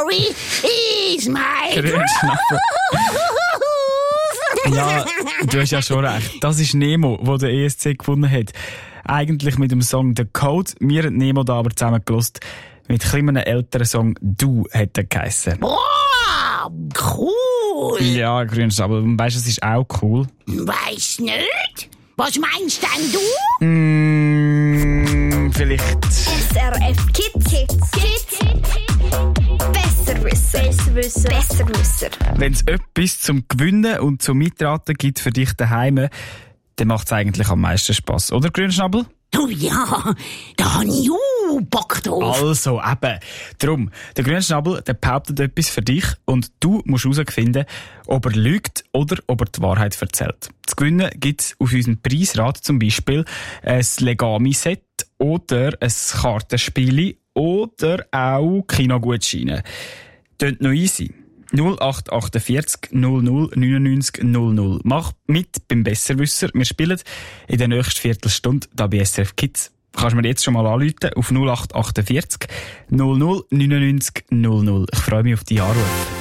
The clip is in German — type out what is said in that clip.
story is my Grünschnabel. Ja, du hast ja schon recht. Das ist Nemo, der den ESC gewonnen hat. Eigentlich mit dem Song «The Code». Wir haben Nemo da aber zusammen gelost. Mit einem älteren Song «Du» hat er geheissen. Oh, cool. Ja, Grünschnabel. Weißt du, es ist auch cool. Weiss nicht. Was meinst denn du? Vielleicht... SRF Kids. Besserwisser. Wenn es etwas zum Gewinnen und zum Mitraten gibt für dich daheim, dann macht es eigentlich am meisten Spass. Oder, Grünschnabel? Oh ja, da habe ich Bock drauf. Also, eben. Drum, der Grünschnabel, der behauptet etwas für dich und du musst herausfinden, ob er lügt oder ob er die Wahrheit erzählt. Zu gewinnen gibt es auf unserem Preisrad zum Beispiel ein Legami-Set oder ein Kartenspiel oder auch Kinogutscheine. Tönt noch easy. 0848 00 99 00. Mach mit beim Besserwisser. Wir spielen in der nächsten Viertelstunde da bei SRF Kids. Kannst du mir jetzt schon mal anrufen auf 0848 00 99 00. Ich freue mich auf die Anrufe.